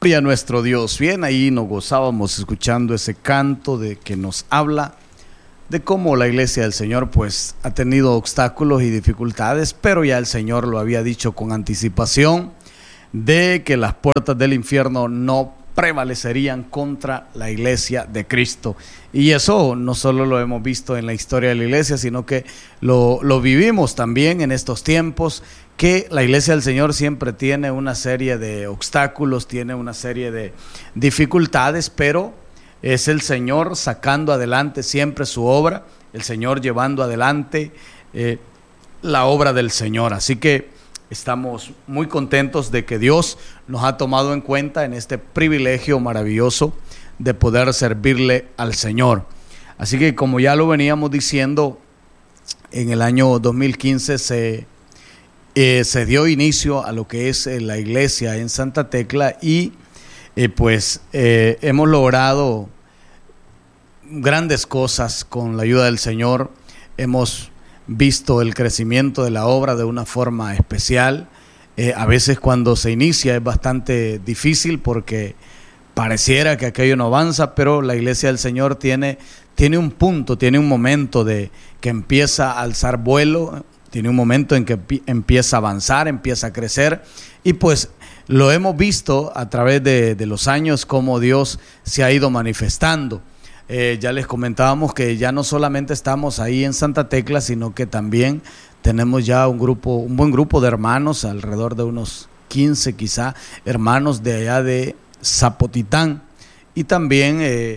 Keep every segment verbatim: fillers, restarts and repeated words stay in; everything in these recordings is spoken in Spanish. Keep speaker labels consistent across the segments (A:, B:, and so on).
A: Gloria a nuestro Dios. Bien, ahí nos gozábamos escuchando ese canto de que nos habla de cómo la iglesia del Señor pues ha tenido obstáculos y dificultades, pero ya el Señor lo había dicho con anticipación de que las puertas del infierno no prevalecerían contra la iglesia de Cristo. Y eso no solo lo hemos visto en la historia de la iglesia, sino que lo, lo vivimos también en estos tiempos, que la iglesia del Señor siempre tiene una serie de obstáculos, tiene una serie de dificultades, pero es el Señor sacando adelante siempre su obra, el Señor llevando adelante eh, la obra del Señor. Así que estamos muy contentos de que Dios nos ha tomado en cuenta en este privilegio maravilloso de poder servirle al Señor. Así que, como ya lo veníamos diciendo, en el año dos mil quince se, eh, se dio inicio a lo que es eh, la iglesia en Santa Tecla y eh, pues eh, hemos logrado grandes cosas con la ayuda del Señor. Hemos visto el crecimiento de la obra de una forma especial. Eh, a veces cuando se inicia es bastante difícil porque pareciera que aquello no avanza, pero la iglesia del Señor tiene, tiene un punto, tiene un momento de que empieza a alzar vuelo, tiene un momento en que empieza a avanzar, empieza a crecer, y pues lo hemos visto a través de, de los años cómo Dios se ha ido manifestando. Eh, ya les comentábamos que ya no solamente estamos ahí en Santa Tecla, sino que también tenemos ya un grupo, un buen grupo de hermanos, alrededor de unos quince quizá, hermanos de allá de Zapotitán, y también eh,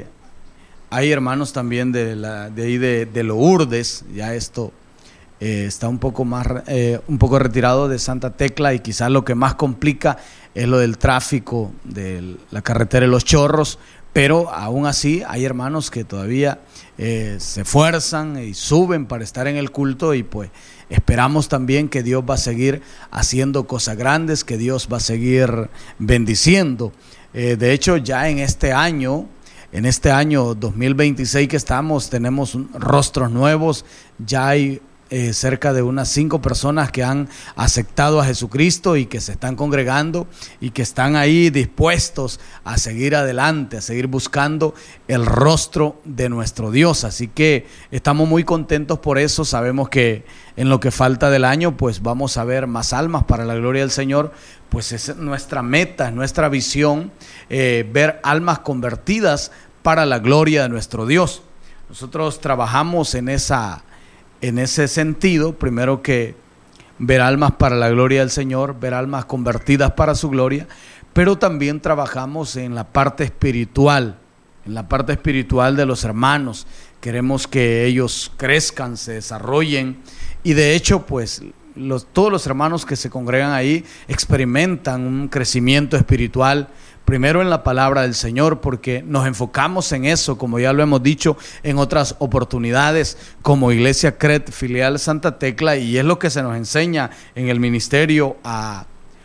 A: hay hermanos también de, la, de ahí de, de Lourdes. Ya esto eh, está un poco más eh, un poco retirado de Santa Tecla, y quizás lo que más complica es lo del tráfico de la carretera de Los Chorros. Pero aún así hay hermanos que todavía eh, se esfuerzan y suben para estar en el culto, y pues esperamos también que Dios va a seguir haciendo cosas grandes, que Dios va a seguir bendiciendo. Eh, de hecho, ya en este año, en este año dos mil veintiséis que estamos, tenemos rostros nuevos. Ya hay Eh, cerca de unas cinco personas que han aceptado a Jesucristo y que se están congregando y que están ahí dispuestos a seguir adelante, a seguir buscando el rostro de nuestro Dios. Así que estamos muy contentos por eso. Sabemos que en lo que falta del año pues vamos a ver más almas para la gloria del Señor. Pues es nuestra meta, es nuestra visión, eh, ver almas convertidas para la gloria de nuestro Dios. Nosotros trabajamos en esa En ese sentido, primero que ver almas para la gloria del Señor, ver almas convertidas para su gloria, pero también trabajamos en la parte espiritual, en la parte espiritual de los hermanos. Queremos que ellos crezcan, se desarrollen, y de hecho, pues los, todos los hermanos que se congregan ahí experimentan un crecimiento espiritual, primero en la palabra del Señor, porque nos enfocamos en eso, como ya lo hemos dicho en otras oportunidades, como Iglesia C R E T filial Santa Tecla, y es lo que se nos enseña en el ministerio a,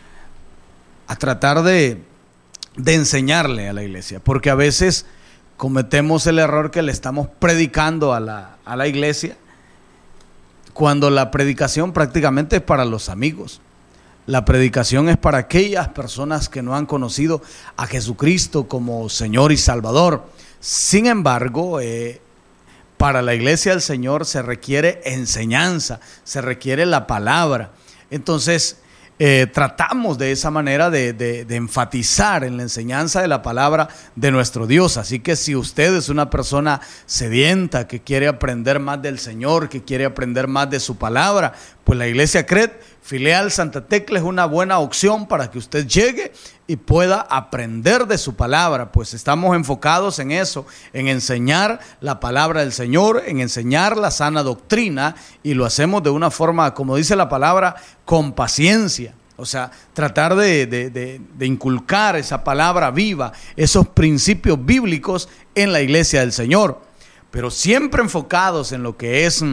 A: a tratar de, de enseñarle a la iglesia, porque a veces cometemos el error que le estamos predicando a la, a la iglesia, cuando la predicación prácticamente es para los amigos. La predicación es para aquellas personas que no han conocido a Jesucristo como Señor y Salvador. Sin embargo, eh, para la iglesia del Señor se requiere enseñanza, se requiere la palabra. Entonces, eh, tratamos de esa manera de, de, de enfatizar en la enseñanza de la palabra de nuestro Dios. Así que si usted es una persona sedienta, que quiere aprender más del Señor, que quiere aprender más de su palabra, pues la Iglesia C R E T filial Santa Tecla es una buena opción para que usted llegue y pueda aprender de su palabra. Pues estamos enfocados en eso, en enseñar la palabra del Señor, en enseñar la sana doctrina, y lo hacemos de una forma, como dice la palabra, con paciencia. O sea, tratar de, de, de, de inculcar esa palabra viva, esos principios bíblicos en la iglesia del Señor, pero siempre enfocados en lo que es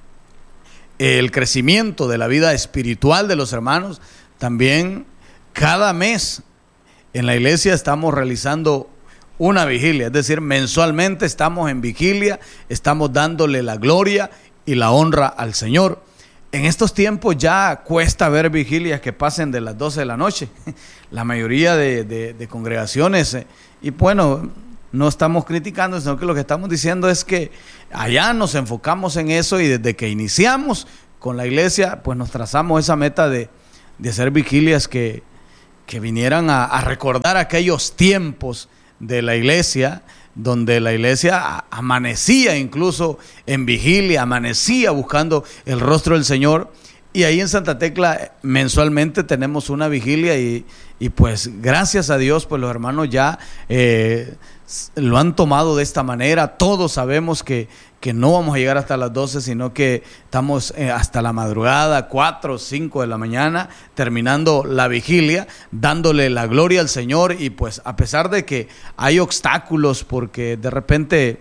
A: el crecimiento de la vida espiritual de los hermanos. También cada mes en la iglesia estamos realizando una vigilia, es decir, mensualmente estamos en vigilia, estamos dándole la gloria y la honra al Señor. en estos tiempos ya cuesta ver vigilias que pasen de las doce de la noche. La mayoría de, de, de congregaciones, eh, y bueno, no estamos criticando, sino que lo que estamos diciendo es que allá nos enfocamos en eso y desde que iniciamos con la iglesia, pues nos trazamos esa meta de, de hacer vigilias que, que vinieran a, a recordar aquellos tiempos de la iglesia, donde la iglesia amanecía incluso en vigilia, amanecía buscando el rostro del Señor. Y ahí en Santa Tecla mensualmente tenemos una vigilia y, y pues gracias a Dios, pues los hermanos ya eh, lo han tomado de esta manera. Todos sabemos que, que no vamos a llegar hasta las doce, sino que estamos eh, hasta la madrugada, cuatro o cinco de la mañana, terminando la vigilia, dándole la gloria al Señor. Y pues a pesar de que hay obstáculos, porque de repente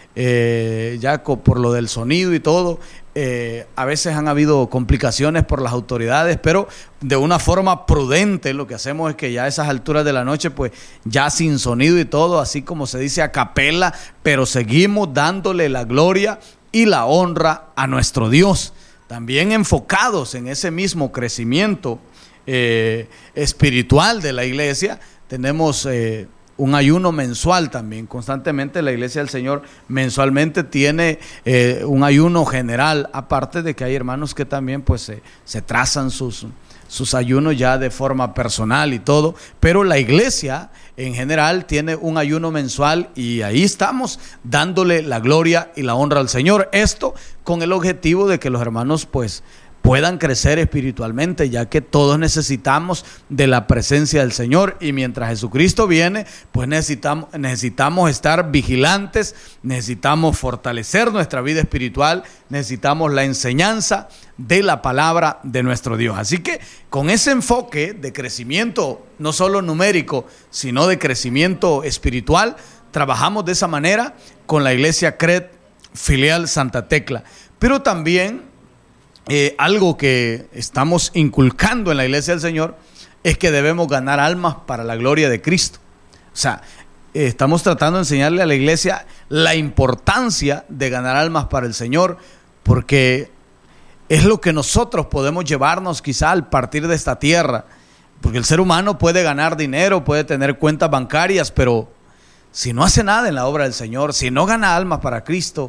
A: eh, ya por lo del sonido y todo, Eh, a veces han habido complicaciones por las autoridades, pero de una forma prudente lo que hacemos es que ya a esas alturas de la noche, pues ya sin sonido y todo, así como se dice a capela, pero seguimos dándole la gloria y la honra a nuestro Dios, también enfocados en ese mismo crecimiento eh, espiritual de la iglesia. Tenemos eh, un ayuno mensual también. Constantemente la Iglesia del Señor mensualmente tiene eh, un ayuno general, aparte de que hay hermanos que también pues se, se trazan sus, sus ayunos ya de forma personal y todo, pero la iglesia en general tiene un ayuno mensual y ahí estamos dándole la gloria y la honra al Señor. Esto con el objetivo de que los hermanos pues puedan crecer espiritualmente, ya que todos necesitamos de la presencia del Señor, y mientras Jesucristo viene, pues necesitamos, necesitamos estar vigilantes, necesitamos fortalecer nuestra vida espiritual, necesitamos la enseñanza de la palabra de nuestro Dios. Así que con ese enfoque de crecimiento, no solo numérico, sino de crecimiento espiritual, trabajamos de esa manera con la iglesia C R E D filial Santa Tecla. Pero también Eh, algo que estamos inculcando en la iglesia del Señor es que debemos ganar almas para la gloria de Cristo. O sea, eh, estamos tratando de enseñarle a la iglesia la importancia de ganar almas para el Señor, porque es lo que nosotros podemos llevarnos quizá al partir de esta tierra, porque el ser humano puede ganar dinero, puede tener cuentas bancarias, pero si no hace nada en la obra del Señor, si no gana almas para Cristo,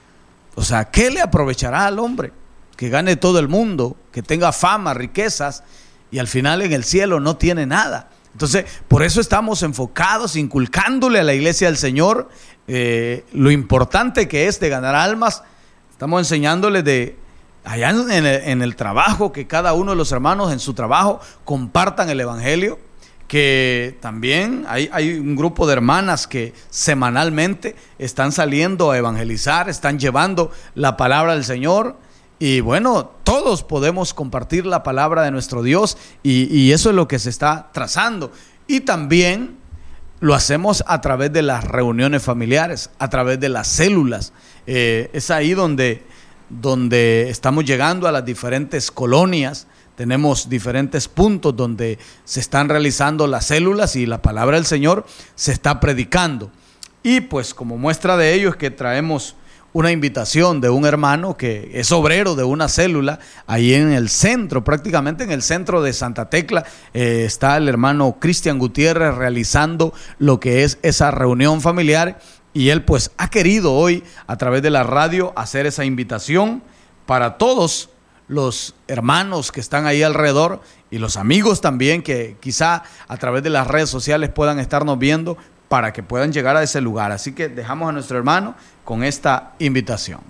A: o sea, ¿qué le aprovechará al hombre? Que gane todo el mundo, que tenga fama, riquezas, y al final en el cielo no tiene nada. Entonces, por eso estamos enfocados, inculcándole a la iglesia del Señor eh, lo importante que es de ganar almas. Estamos enseñándoles de allá en el, en el trabajo, que cada uno de los hermanos en su trabajo compartan el evangelio, que también hay, hay un grupo de hermanas que semanalmente están saliendo a evangelizar, están llevando la palabra del Señor. Y bueno, todos podemos compartir la palabra de nuestro Dios, y, y eso es lo que se está trazando. Y también lo hacemos a través de las reuniones familiares, a través de las células. Eh, es ahí donde, donde estamos llegando a las diferentes colonias. Tenemos diferentes puntos donde se están realizando las células y la palabra del Señor se está predicando. Y pues como muestra de ello es que traemos una invitación de un hermano que es obrero de una célula ahí en el centro, prácticamente en el centro de Santa Tecla. Eh, está el hermano Cristian Gutiérrez realizando lo que es esa reunión familiar, y él pues ha querido hoy a través de la radio hacer esa invitación para todos los hermanos que están ahí alrededor y los amigos también que quizá a través de las redes sociales puedan estarnos viendo, para que puedan llegar a ese lugar. Así que dejamos a nuestro hermano con esta invitación.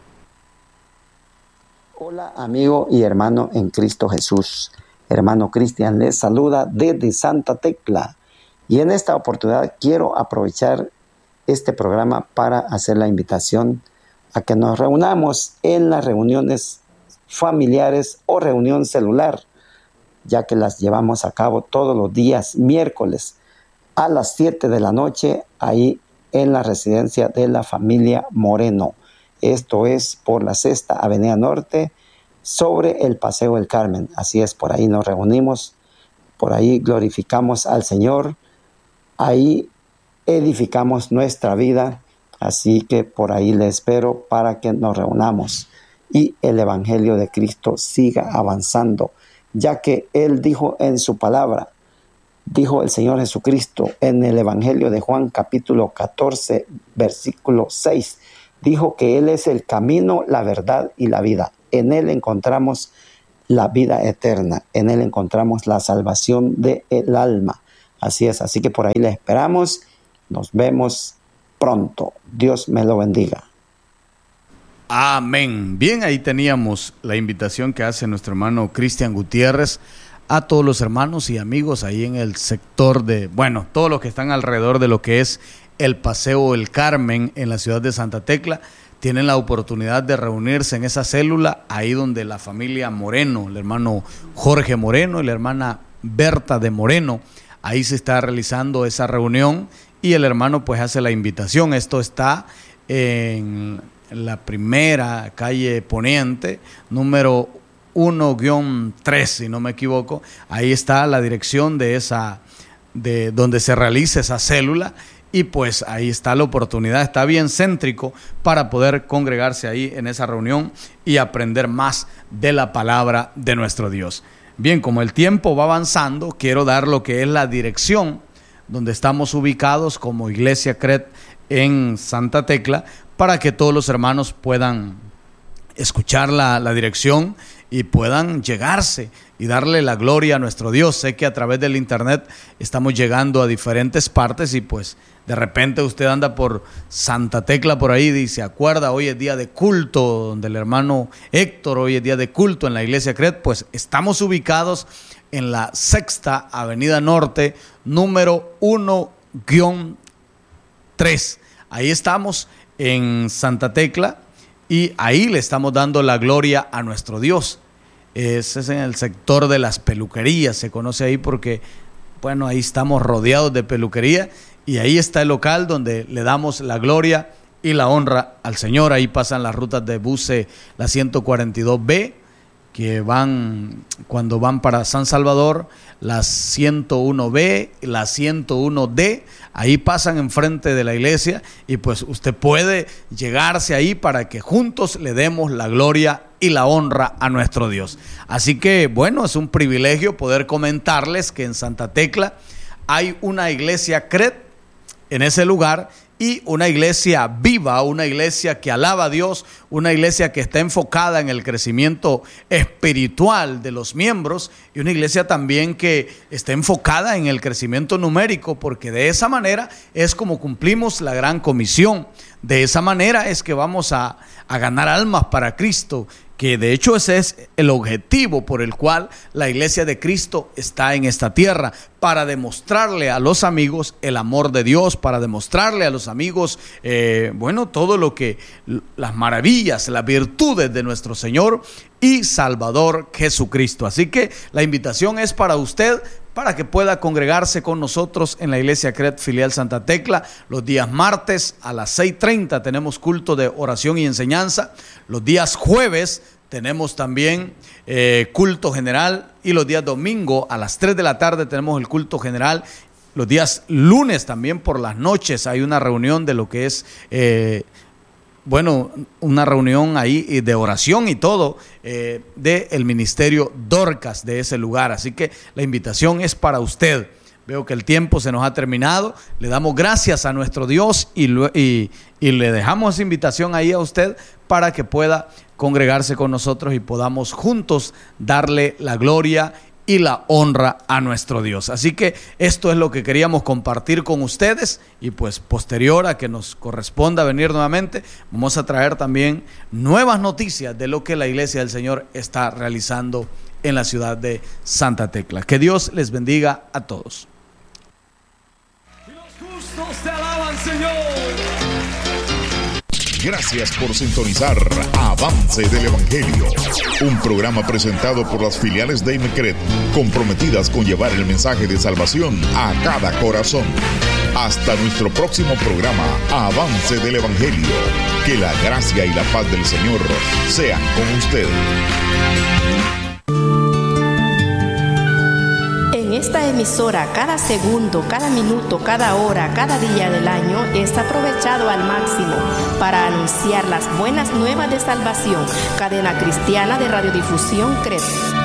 B: Hola amigo y hermano en Cristo Jesús. Hermano Cristian les saluda desde Santa Tecla. Y en esta oportunidad quiero aprovechar este programa para hacer la invitación a que nos reunamos en las reuniones familiares o reunión celular, ya que las llevamos a cabo todos los días miércoles a las siete de la noche, ahí en la residencia de la familia Moreno. Esto es por la Sexta Avenida Norte, sobre el Paseo del Carmen. Así es, por ahí nos reunimos, por ahí glorificamos al Señor, ahí edificamos nuestra vida. Así que por ahí le espero para que nos reunamos. y el Evangelio de Cristo siga avanzando, ya que Él dijo en su palabra, dijo el Señor Jesucristo en el Evangelio de Juan capítulo catorce, versículo seis, dijo que Él es el camino, la verdad y la vida. En Él encontramos la vida eterna, en Él encontramos la salvación del alma. Así es, así que por ahí le esperamos. Nos vemos pronto. Dios me lo bendiga.
A: Amén. Bien, ahí teníamos la invitación que hace nuestro hermano Cristian Gutiérrez a todos los hermanos y amigos ahí en el sector de, bueno, todos los que están alrededor de lo que es el Paseo El Carmen en la ciudad de Santa Tecla. Tienen la oportunidad de reunirse en esa célula, ahí donde la familia Moreno, el hermano Jorge Moreno y la hermana Berta de Moreno, ahí se está realizando esa reunión y el hermano pues hace la invitación. Esto está en la primera calle Poniente, número uno guión tres, si no me equivoco. Ahí está la dirección de esa, de donde se realiza esa célula. Y pues ahí está la oportunidad, está bien céntrico para poder congregarse ahí en esa reunión y aprender más de la palabra de nuestro Dios. Bien, como el tiempo va avanzando, quiero dar lo que es la dirección donde estamos ubicados como Iglesia C R E T en Santa Tecla, para que todos los hermanos puedan escuchar la, la dirección y puedan llegarse y darle la gloria a nuestro Dios. Sé que a través del internet estamos llegando a diferentes partes y pues de repente usted anda por Santa Tecla por ahí y se acuerda, hoy es día de culto, donde el hermano Héctor, hoy es día de culto en la Iglesia C R E T. Pues estamos ubicados en la Sexta Avenida Norte, número uno guión tres. Ahí estamos en Santa Tecla y ahí le estamos dando la gloria a nuestro Dios. Ese es en el sector de las peluquerías, se conoce ahí porque, bueno, ahí estamos rodeados de peluquería y ahí está el local donde le damos la gloria y la honra al Señor. Ahí pasan las rutas de buses, la ciento cuarenta y dos B, que van cuando van para San Salvador, la ciento uno B, la ciento uno D, ahí pasan enfrente de la iglesia y pues usted puede llegarse ahí para que juntos le demos la gloria y la honra a nuestro Dios. Así que bueno, es un privilegio poder comentarles que en Santa Tecla hay una iglesia C R E T en ese lugar y una iglesia viva, una iglesia que alaba a Dios, una iglesia que está enfocada en el crecimiento espiritual de los miembros y una iglesia también que está enfocada en el crecimiento numérico, porque de esa manera es como cumplimos la gran comisión. De esa manera es que vamos a, a ganar almas para Cristo, que de hecho ese es el objetivo por el cual la iglesia de Cristo está en esta tierra, para demostrarle a los amigos el amor de Dios, para demostrarle a los amigos, eh, bueno, todo lo que, las maravillas, las virtudes de nuestro Señor y Salvador Jesucristo. Así que la invitación es para usted, para que pueda congregarse con nosotros en la Iglesia C R E T Filial Santa Tecla. Los días martes a las seis treinta tenemos culto de oración y enseñanza. Los días jueves tenemos también eh, culto general, y los días domingo a las tres de la tarde tenemos el culto general. Los días lunes también por las noches hay una reunión de lo que es... Eh, Bueno, una reunión ahí de oración y todo eh, del ministerio Dorcas de ese lugar. Así que la invitación es para usted. Veo que el tiempo se nos ha terminado. Le damos gracias a nuestro Dios y, y, y le dejamos esa invitación ahí a usted para que pueda congregarse con nosotros y podamos juntos darle la gloria y la honra a nuestro Dios. Así que esto es lo que queríamos compartir con ustedes, y pues posterior a que nos corresponda venir nuevamente, vamos a traer también nuevas noticias de lo que la Iglesia del Señor está realizando en la ciudad de Santa Tecla. Que Dios les bendiga a todos.
C: Y los justos te alaban, Señor.
D: Gracias por sintonizar Avance del Evangelio, un programa presentado por las filiales de I M E C R E T, comprometidas con llevar el mensaje de salvación a cada corazón. Hasta nuestro próximo programa, Avance del Evangelio. Que la gracia y la paz del Señor sean con ustedes.
E: Esta emisora, cada segundo, cada minuto, cada hora, cada día del año es aprovechado al máximo para anunciar las buenas nuevas de salvación. Cadena Cristiana de Radiodifusión C R E P.